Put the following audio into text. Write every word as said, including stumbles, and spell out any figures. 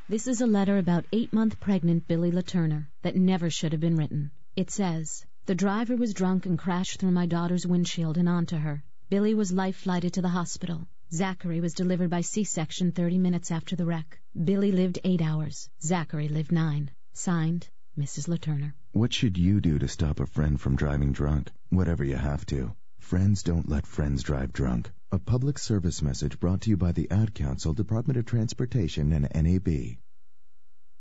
This is a letter about eight-month pregnant Billy LaTurner that never should have been written. It says, "The driver was drunk and crashed through my daughter's windshield and onto her. Billy was life-flighted to the hospital. Zachary was delivered by C-section thirty minutes after the wreck. Billy lived eight hours. Zachary lived nine. Signed, Missus LaTurner." What should you do to stop a friend from driving drunk? Whatever you have to. Friends don't let friends drive drunk. A public service message brought to you by the Ad Council, Department of Transportation, and N A B.